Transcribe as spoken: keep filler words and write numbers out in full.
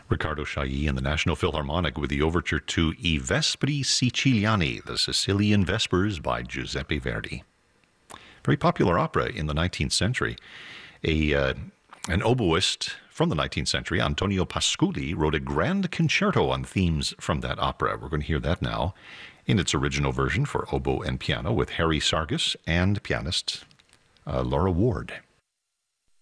Riccardo Chailly and the National Philharmonic with the overture to I Vespri Siciliani, the Sicilian Vespers by Giuseppe Verdi. Very popular opera in the nineteenth century. A, uh, an oboist from the nineteenth century, Antonio Pasculi, wrote a grand concerto on themes from that opera. We're going to hear that now in its original version for oboe and piano with Harry Sargas and pianist uh, Laura Ward.